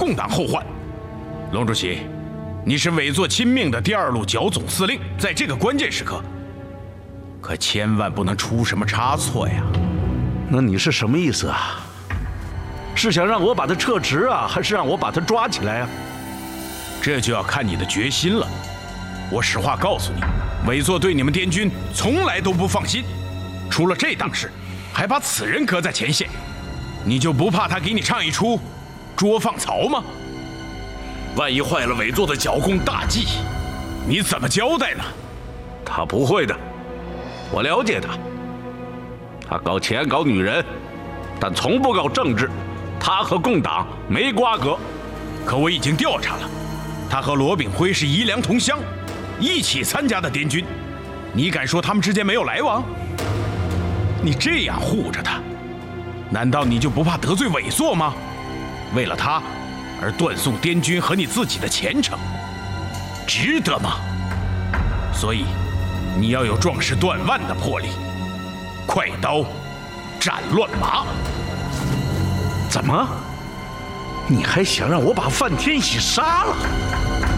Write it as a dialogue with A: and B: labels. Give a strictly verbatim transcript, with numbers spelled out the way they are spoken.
A: 共党后患。龙主席，你是委座亲命的第二路剿总司令，在这个关键时刻，可千万不能出什么差错呀！
B: 那你是什么意思啊？是想让我把他撤职啊，还是让我把他抓起来啊？
A: 这就要看你的决心了。我实话告诉你，委座对你们滇军从来都不放心，出了这档事，还把此人搁在前线，你就不怕他给你唱一出捉放曹吗？万一坏了委座的剿共大计，你怎么交代呢？
B: 他不会的，我了解他，他搞钱搞女人，但从不搞政治，他和共党没瓜葛。
A: 可我已经调查了，他和罗炳辉是姨良同乡，一起参加的滇军，你敢说他们之间没有来往？你这样护着他，难道你就不怕得罪委座吗？为了他而断送滇军和你自己的前程，值得吗？所以你要有壮士断腕的魄力，快刀斩乱麻。
B: 怎么？你还想让我把范天喜杀了？